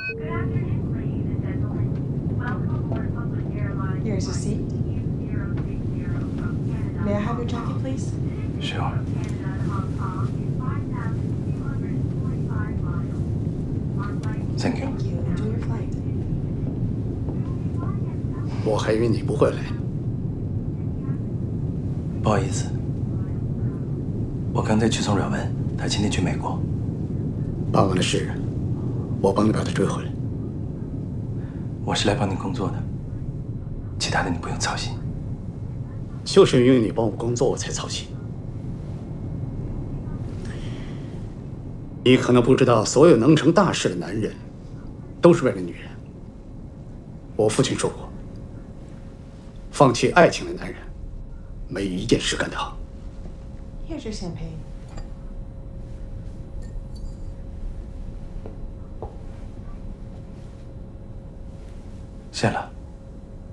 Here's a seat. May I have your jacket, please? Sure. Thank you. Thank you. Enjoy your flight. 我还以为你不会来。 不好意思，我刚才去送阮文，他今天去美国。 爸爸的事，我帮你把他追回来。 我是来帮你工作的，其他的你不用操心。 就是因为你帮我工作，我才操心。你可能不知道，所有能成大事的男人，都是为了女人。我父亲说过，放弃爱情的男人，没一件事干得好。 Here's your champagne. 谢了。